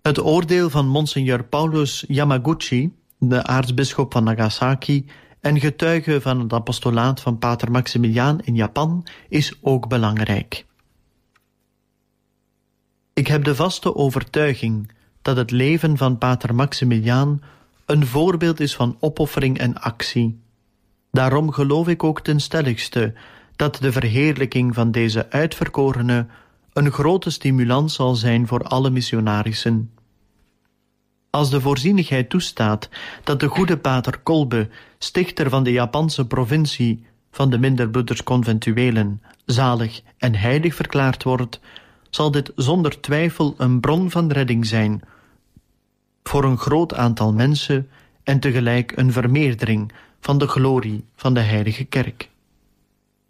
Het oordeel van Monseigneur Paulus Yamaguchi, de aartsbisschop van Nagasaki en getuige van het apostolaat van Pater Maximiliaan in Japan, is ook belangrijk. Ik heb de vaste overtuiging dat het leven van Pater Maximiliaan een voorbeeld is van opoffering en actie. Daarom geloof ik ook ten stelligste dat de verheerlijking van deze uitverkorene een grote stimulans zal zijn voor alle missionarissen. Als de voorzienigheid toestaat dat de goede Pater Kolbe, stichter van de Japanse provincie van de Minderbroeders Conventuelen, zalig en heilig verklaard wordt, zal dit zonder twijfel een bron van redding zijn voor een groot aantal mensen en tegelijk een vermeerdering van de glorie van de Heilige Kerk.